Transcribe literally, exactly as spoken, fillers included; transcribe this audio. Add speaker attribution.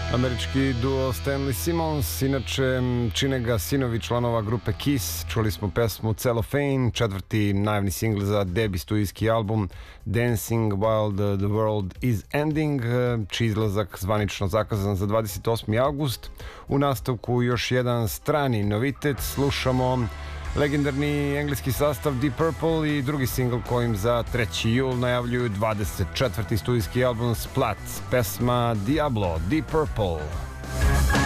Speaker 1: Američki duo Stanley Simons, inače čine ga sinovi članova grupe Kiss. Čuli smo pesmu Cellophane, četvrti najavni singl za debi studijski album Dancing While the World is Ending, čiji izlazak zvanično zakazan za dvadeset osmi avgust. U nastavku još jedan strani novitet, slušamo legendarni engleski sastav Deep Purple i drugi singl kojim za treći jul najavljuju dvadeset četvrti studijski album Splat, pesma Diablo, Deep Purple.